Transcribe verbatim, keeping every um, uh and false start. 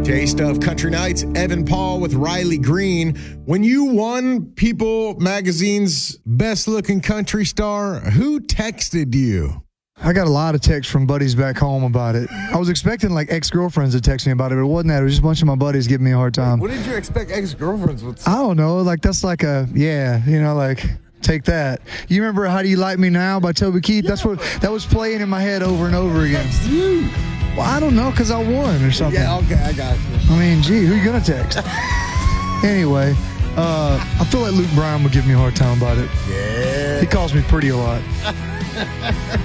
Taste of Country Nights, Evan Paul with Riley Green. When you won People Magazine's Best Looking Country Star, who texted you? I got a lot of texts from buddies back home about it. I was expecting like ex-girlfriends to text me about it, but it wasn't that. It was just a bunch of my buddies giving me a hard time. What did you expect ex-girlfriends would say? I don't know. Like, that's like a, yeah, you know, like, take that. You remember How Do You Like Me Now by Toby Keith? Yeah. That's what, that was playing in my head over and over again. You. Well, I don't know, because I won or something. Yeah, okay, I got you. I mean, gee, who you going to text? Anyway, uh, I feel like Luke Bryan would give me a hard time about it. Yeah. He calls me pretty a lot.